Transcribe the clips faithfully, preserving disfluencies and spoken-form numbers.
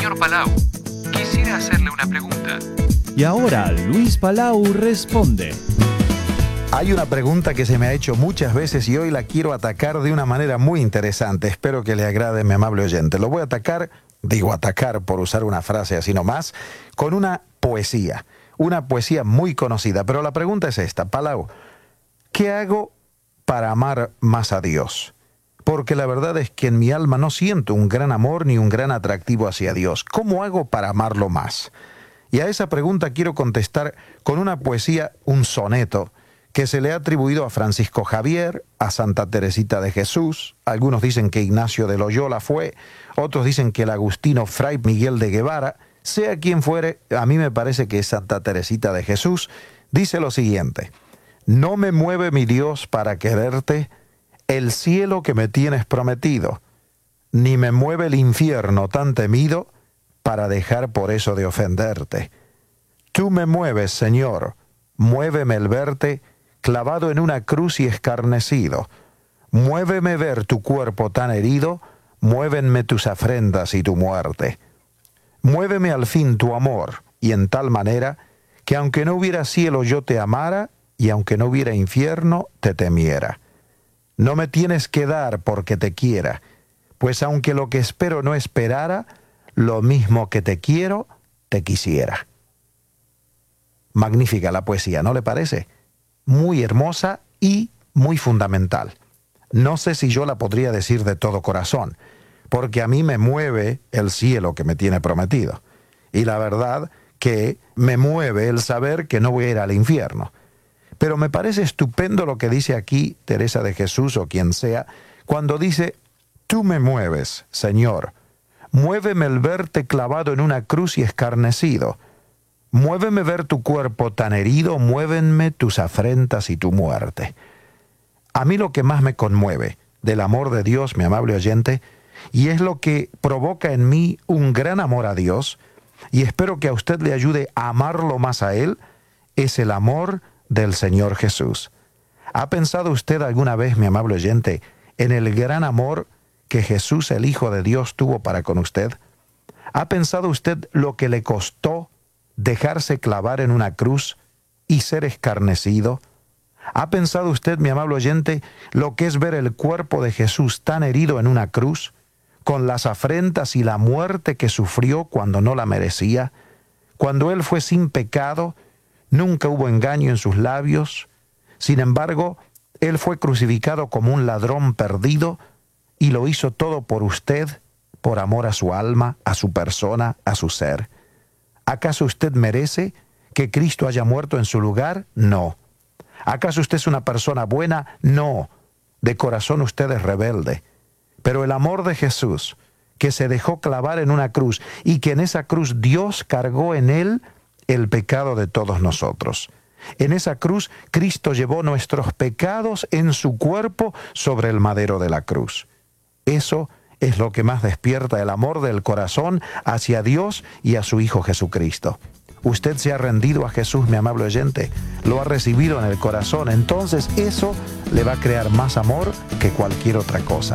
Señor Palau, quisiera hacerle una pregunta. Y ahora Luis Palau responde. Hay una pregunta que se me ha hecho muchas veces y hoy la quiero atacar de una manera muy interesante. Espero que le agrade, mi amable oyente. Lo voy a atacar, digo atacar por usar una frase así nomás, con una poesía. Una poesía muy conocida. Pero la pregunta es esta. Palau, ¿qué hago para amar más a Dios? Porque la verdad es que en mi alma no siento un gran amor ni un gran atractivo hacia Dios. ¿Cómo hago para amarlo más? Y a esa pregunta quiero contestar con una poesía, un soneto, que se le ha atribuido a Francisco Javier, a Santa Teresita de Jesús. Algunos dicen que Ignacio de Loyola fue, otros dicen que el agustino Fray Miguel de Guevara. Sea quien fuere, a mí me parece que es Santa Teresita de Jesús. Dice lo siguiente: no me mueve mi Dios para quererte el cielo que me tienes prometido, ni me mueve el infierno tan temido para dejar por eso de ofenderte. Tú me mueves, Señor, muéveme el verte clavado en una cruz y escarnecido. Muéveme ver tu cuerpo tan herido, muévenme tus afrentas y tu muerte. Muéveme al fin tu amor, y en tal manera que aunque no hubiera cielo yo te amara, y aunque no hubiera infierno te temiera. No me tienes que dar porque te quiera, pues aunque lo que espero no esperara, lo mismo que te quiero, te quisiera. Magnífica la poesía, ¿no le parece? Muy hermosa y muy fundamental. No sé si yo la podría decir de todo corazón, porque a mí me mueve el cielo que me tiene prometido. Y la verdad que me mueve el saber que no voy a ir al infierno. Pero me parece estupendo lo que dice aquí Teresa de Jesús o quien sea, cuando dice: tú me mueves, Señor, muéveme el verte clavado en una cruz y escarnecido. Muéveme ver tu cuerpo tan herido, muévenme tus afrentas y tu muerte. A mí lo que más me conmueve del amor de Dios, mi amable oyente, y es lo que provoca en mí un gran amor a Dios, y espero que a usted le ayude a amarlo más a Él, es el amor del Señor Jesús. ¿Ha pensado usted alguna vez, mi amable oyente, en el gran amor que Jesús, el Hijo de Dios, tuvo para con usted? ¿Ha pensado usted lo que le costó dejarse clavar en una cruz y ser escarnecido? ¿Ha pensado usted, mi amable oyente, lo que es ver el cuerpo de Jesús tan herido en una cruz, con las afrentas y la muerte que sufrió cuando no la merecía? Cuando Él fue sin pecado, nunca hubo engaño en sus labios. Sin embargo, Él fue crucificado como un ladrón perdido y lo hizo todo por usted, por amor a su alma, a su persona, a su ser. ¿Acaso usted merece que Cristo haya muerto en su lugar? No. ¿Acaso usted es una persona buena? No. De corazón usted es rebelde. Pero el amor de Jesús, que se dejó clavar en una cruz y que en esa cruz Dios cargó en Él el pecado de todos nosotros. En esa cruz Cristo llevó nuestros pecados en su cuerpo sobre el madero de la cruz. Eso es lo que más despierta el amor del corazón hacia Dios y a su Hijo Jesucristo. Usted se ha rendido a Jesús, mi amable oyente, lo ha recibido en el corazón, entonces eso le va a crear más amor que cualquier otra cosa.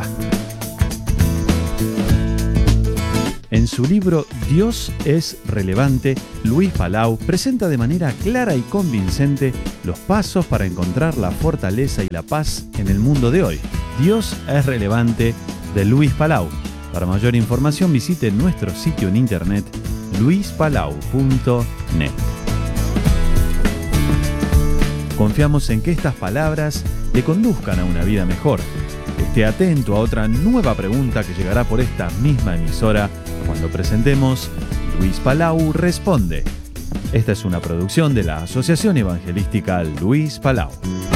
En su libro Dios es relevante, Luis Palau presenta de manera clara y convincente los pasos para encontrar la fortaleza y la paz en el mundo de hoy. Dios es relevante, de Luis Palau. Para mayor información visite nuestro sitio en internet luis palau punto net. Confiamos en que estas palabras le conduzcan a una vida mejor. Esté atento a otra nueva pregunta que llegará por esta misma emisora cuando presentemos Luis Palau Responde. Esta es una producción de la Asociación Evangelística Luis Palau.